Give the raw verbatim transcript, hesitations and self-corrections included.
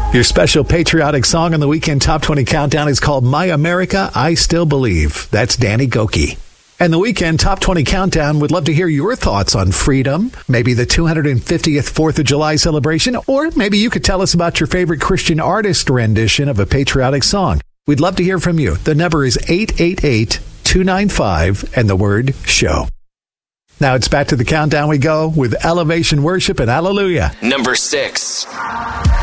Your special patriotic song on the Weekend Top twenty Countdown is called My America, I Still Believe. That's Danny Gokey. And the Weekend Top twenty Countdown would love to hear your thoughts on freedom, maybe the two hundred fiftieth fourth of July celebration, or maybe you could tell us about your favorite Christian artist rendition of a patriotic song. We'd love to hear from you. The number is eight eight eight, two nine five and the word show. Now it's back to the countdown we go with Elevation Worship and Hallelujah. Number six.